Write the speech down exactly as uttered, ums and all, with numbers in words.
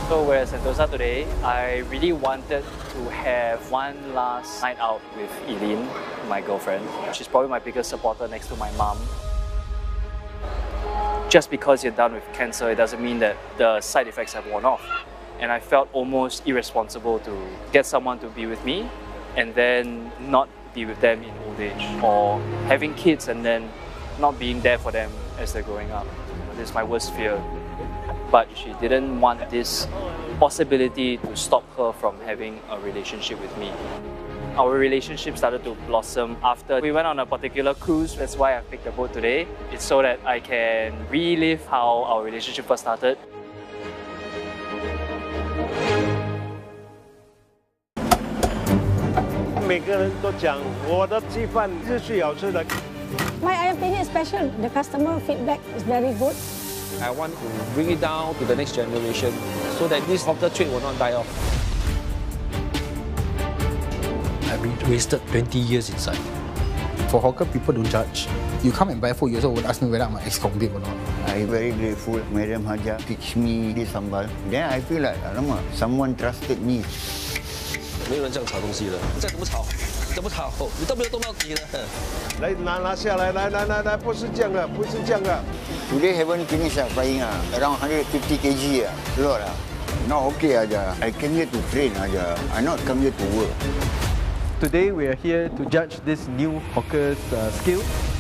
So we're at Sentosa today. I really wanted to have one last night out with Eileen, my girlfriend. She's probably my biggest supporter next to my mom. Just because you're done with cancer, it doesn't mean that the side effects have worn off. And I felt almost irresponsible to get someone to be with me and then not be with them in old age, or having kids and then not being there for them as they're growing up. This is my worst fear. But she didn't want this possibility to stop her from having a relationship with me. Our relationship started to blossom after we went on a particular cruise. That's why I picked the boat today. It's so that I can relive how our relationship first started. My ayam penyet is special. The customer feedback is very good. I want to bring it down to the next generation so that this hawker trade will not die off. I've been wasted twenty years inside. For hawker, people don't judge. You come and buy food, you also would ask me whether I'm an ex-convict or not. I'm very grateful. Madam Haja teach me this sambal. Then I feel like, alamak, someone trusted me. 没有人这样炒东西的，再怎么炒，怎么炒，你都没有动到底的。 来拿拿下来，来来来来，不是这样的，不是这样的。 Today haven't finished uh, flying uh, around one hundred fifty kilograms uh, lot uh. Not okay aja. I came here to train aja. I not come here to work. Today we are here to judge this new hawker's uh, skill.